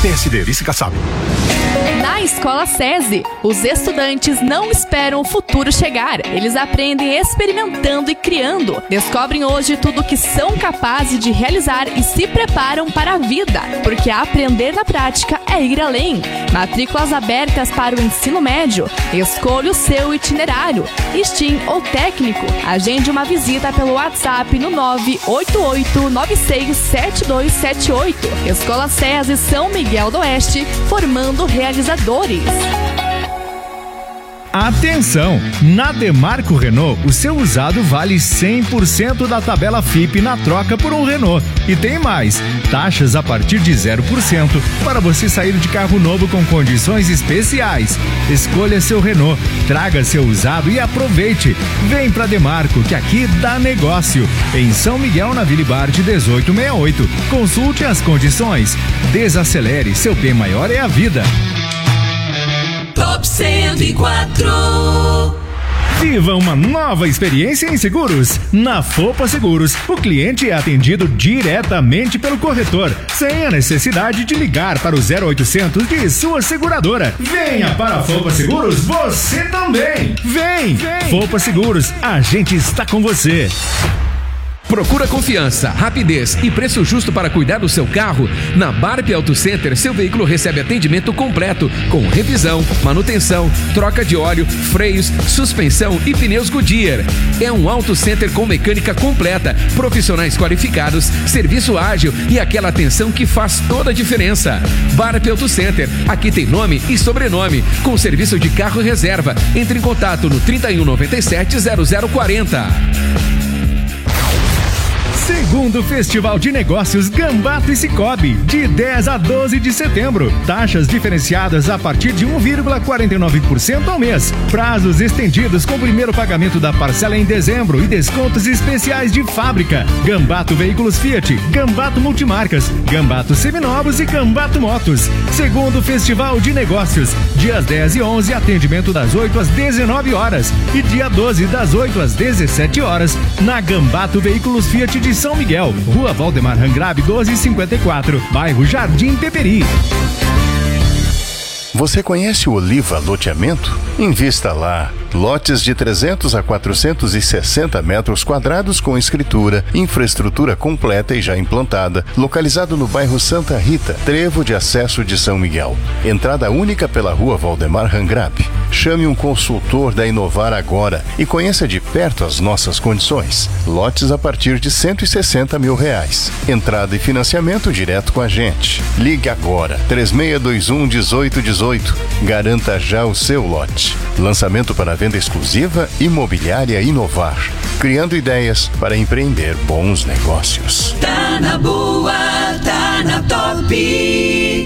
PSD, Vice Kassab. Na Escola SESI, os estudantes não esperam o futuro chegar. Eles aprendem experimentando e criando. Descobrem hoje tudo o que são capazes de realizar e se preparam para a vida. Porque aprender na prática é ir além. Matrículas abertas para o ensino médio. Escolha o seu itinerário, STEAM ou técnico. Agende uma visita pelo WhatsApp no 988967278. Escola SESI São Miguel do Oeste, formando realizadores. Atenção! Na Demarco Renault, o seu usado vale 100% da tabela FIP na troca por um Renault. E tem mais, taxas a partir de 0% para você sair de carro novo com condições especiais. Escolha seu Renault, traga seu usado e aproveite. Vem pra Demarco, que aqui dá negócio. Em São Miguel, na Vila Barte 1868. Consulte as condições. Desacelere, seu bem maior é a vida. Top 104. Viva uma nova experiência em seguros. Na Fopa Seguros, o cliente é atendido diretamente pelo corretor, sem a necessidade de ligar para o 0800 de sua seguradora. Venha para a Fopa Seguros, você também. Vem. Fopa Seguros, a gente está com você. Procura confiança, rapidez e preço justo para cuidar do seu carro? Na Barp Auto Center, seu veículo recebe atendimento completo, com revisão, manutenção, troca de óleo, freios, suspensão e pneus Goodyear. É um auto center com mecânica completa, profissionais qualificados, serviço ágil e aquela atenção que faz toda a diferença. Barp Auto Center, aqui tem nome e sobrenome, com serviço de carro reserva. Entre em contato no 3197-0040. Segundo Festival de Negócios Gambato e Cicobi, de 10 a 12 de setembro. Taxas diferenciadas a partir de 1,49% ao mês. Prazos estendidos com o primeiro pagamento da parcela em dezembro e descontos especiais de fábrica. Gambato Veículos Fiat, Gambato Multimarcas, Gambato Seminovos e Gambato Motos. Segundo Festival de Negócios, dias 10 e 11, atendimento das 8 às 19 horas e dia 12 das 8 às 17 horas na Gambato Veículos Fiat de São Miguel, Rua Valdemar Rangrab 1254, bairro Jardim Peperi. Você conhece o Oliva Loteamento? Invista lá. Lotes de 300 a 460 metros quadrados com escritura, infraestrutura completa e já implantada, localizado no bairro Santa Rita, trevo de acesso de São Miguel. Entrada única pela Rua Valdemar Rangrab. Chame um consultor da Inovar agora e conheça de perto as nossas condições. Lotes a partir de R$160 mil. Entrada e financiamento direto com a gente. Ligue agora, 3621-1818. Garanta já o seu lote. Lançamento para venda exclusiva Imobiliária Inovar. Criando ideias para empreender bons negócios. Tá na boa, tá na top.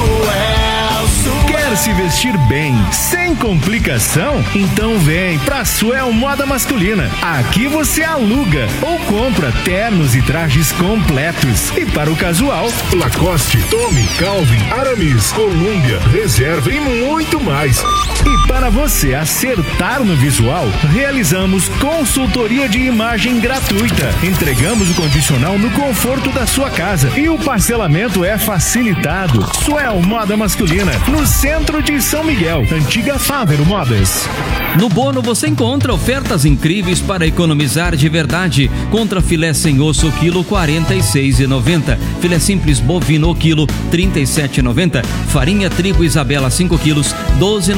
Quer se vestir bem, sem complicação? Então vem pra Suel Moda Masculina. Aqui você aluga ou compra ternos e trajes completos. E para o casual, Lacoste, Tommy, Calvin, Aramis, Columbia, Reserva e muito mais. E para você acertar no visual, realizamos consultoria de imagem gratuita. Entregamos o condicional no conforto da sua casa e o parcelamento é facilitado. Suel Moda Masculina, no centro de São Miguel, antiga Fávero Modas. No Bono você encontra ofertas incríveis para economizar de verdade. Contra filé sem osso, quilo R$46,90. Filé simples bovino, quilo R$37,90. Farinha trigo Isabela 5 quilos, R$12,90.